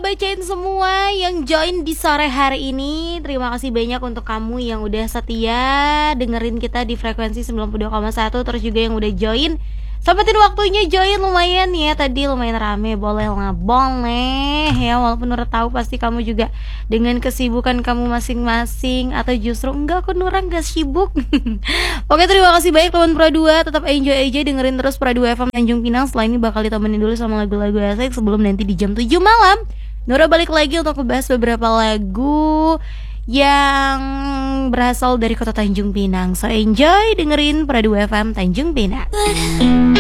bacain semua yang join di sore hari ini. Terima kasih banyak untuk kamu yang udah setia dengerin kita di frekuensi 92,1. Terus juga yang udah join, sempetin waktunya join lumayan ya. Tadi lumayan rame, boleh lah, boleh ya. Walaupun Nura tahu pasti kamu juga dengan kesibukan kamu masing-masing. Atau justru enggak, kok Nura enggak sibuk. Oke, terima kasih banyak teman Pro 2. Tetap enjoy aja, dengerin terus Pro 2 FM Tanjung Pinang. Setelah ini bakal ditemenin dulu sama lagu-lagu asik sebelum nanti di jam 7 malam Nura balik lagi untuk ngebahas beberapa lagu yang berasal dari kota Tanjung Pinang. So enjoy dengerin Pro 2 FM Tanjung Pinang.